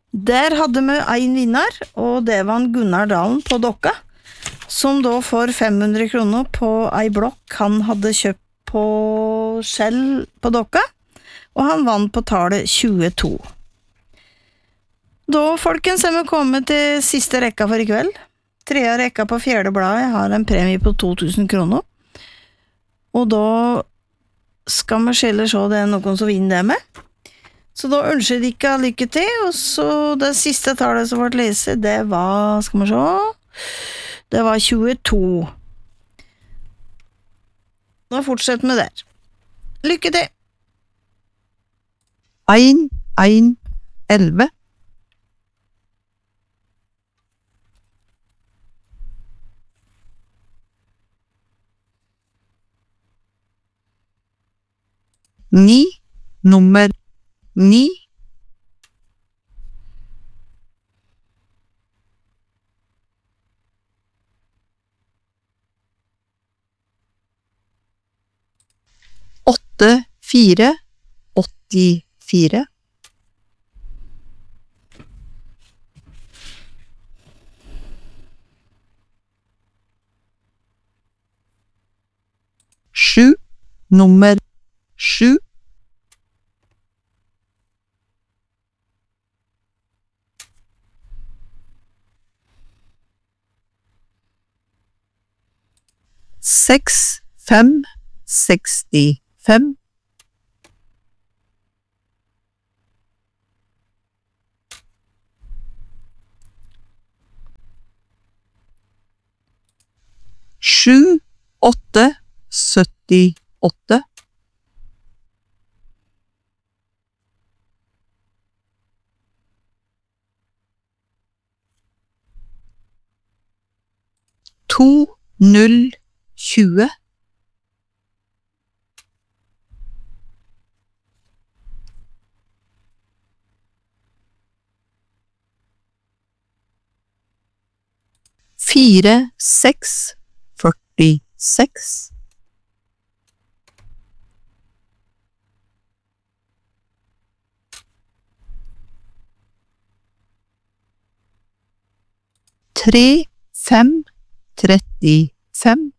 Der hadde vi en vinner, og det var en Gunnar Dalen på Dokka, som da får 500 kroner på ei blokk han hadde kjøpt på Skjell på Dokka, og han vant på tallet 22. Da, folkens, er vi kommet til siste rekka for i kveld. Tredje rekka på fjerde bladet har en premie på 2000 kroner. Og da skal vi skille så det er noen som vinner det med. Så da ønsker jeg dere lykke til, og så det siste tallet som ble lest, det var, skal vi se, det var 22. Da fortsetter vi der. Lykke til! 1, 1, 11. 9, nummer 9. 8, 4, 84. 7, nummer 7. 6, 5, 65. 7, 8, 78. 2, 0, 20. 4, 6, 46. 3, 5, 35.